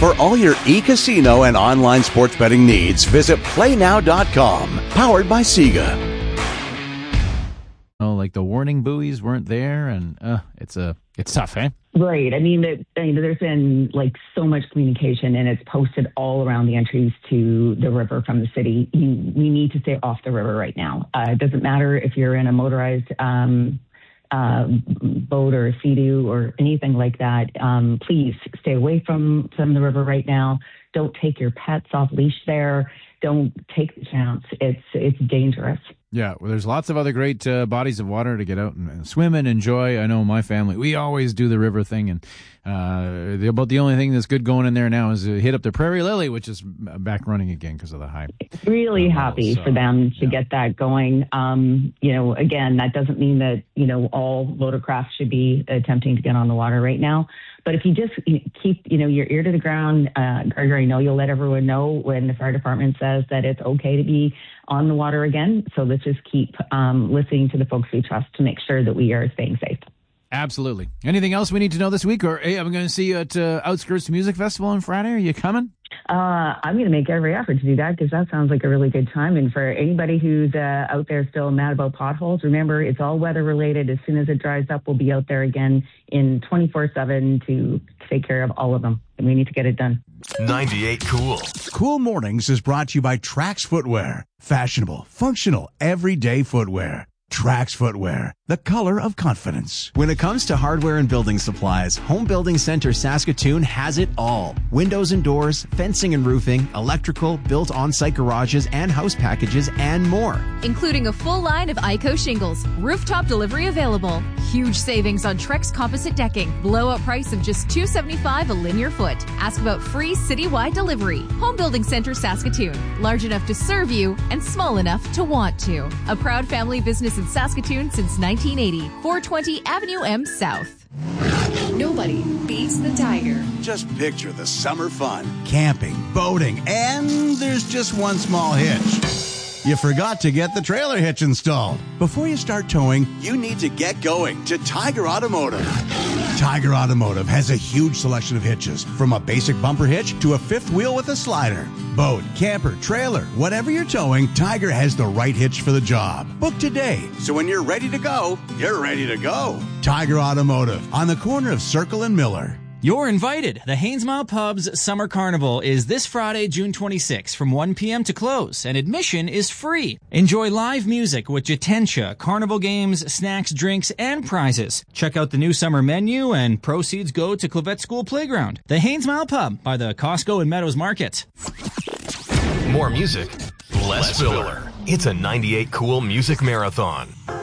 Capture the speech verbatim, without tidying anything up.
For all your e-casino and online sports betting needs, visit play now dot com. Powered by Sega. Oh, like the warning buoys weren't there, and uh, it's a it's tough, eh? Right. I mean, it, I mean, there's been like so much communication, and it's posted all around the entries to the river from the city. You, we need to stay off the river right now. Uh, it doesn't matter if you're in a motorized um, uh, boat or a Sea-Doo or anything like that. Um, please stay away from from the river right now. Don't take your pets off leash there. Don't take the chance. It's it's dangerous. Yeah, well, there's lots of other great uh, bodies of water to get out and, and swim and enjoy. I know my family, we always do the river thing, and uh, the, about the only thing that's good going in there now is to hit up the Prairie Lily, which is back running again because of the high. Really happy so, for them to yeah. get that going. Um, you know, again, that doesn't mean that, you know, all motorcraft should be attempting to get on the water right now. But if you just keep, you know, your ear to the ground, uh, Gardner, I know you'll let everyone know when the fire department says that it's okay to be on the water again. So let's just keep um, listening to the folks we trust to make sure that we are staying safe. Absolutely. Anything else we need to know this week? Or, hey, I'm going to see you at uh, Outskirts Music Festival on Friday. Are you coming? Uh, I'm going to make every effort to do that because that sounds like a really good time. And for anybody who's uh, out there still mad about potholes, remember, it's all weather related. As soon as it dries up, we'll be out there again in twenty-four seven to take care of all of them. And we need to get it done. ninety-eight Cool. Cool Mornings is brought to you by Trax Footwear. Fashionable, functional, everyday footwear. Trax Footwear, the color of confidence. When it comes to hardware and building supplies, Home Building Center Saskatoon has it all. Windows and doors, fencing and roofing, electrical, built on-site garages and house packages, and more. Including a full line of I C O shingles, rooftop delivery available, huge savings on Trex composite decking, blowout price of just two dollars and seventy-five cents a linear foot. Ask about free citywide delivery. Home Building Center Saskatoon, large enough to serve you and small enough to want to. A proud family business in Saskatoon since nineteen eighty. four twenty Avenue M South. Nobody beats the Tiger. Just picture the summer fun, camping, boating, and there's just one small hitch. You forgot to get the trailer hitch installed. Before you start towing, you need to get going to Tiger Automotive. Tiger Automotive has a huge selection of hitches, from a basic bumper hitch to a fifth wheel with a slider. Boat, camper, trailer, whatever you're towing, Tiger has the right hitch for the job. Book today, so when you're ready to go, you're ready to go. Tiger Automotive, on the corner of Circle and Miller. You're invited. The Haynesmile Pub's Summer Carnival is this Friday, June twenty-sixth from one p.m. to close, and admission is free. Enjoy live music with Jatensha, carnival games, snacks, drinks, and prizes. Check out the new summer menu, and proceeds go to Clavette School Playground. The Haynesmile Pub by the Costco and Meadows Market. More music, less filler. It's a ninety-eight Cool Music Marathon.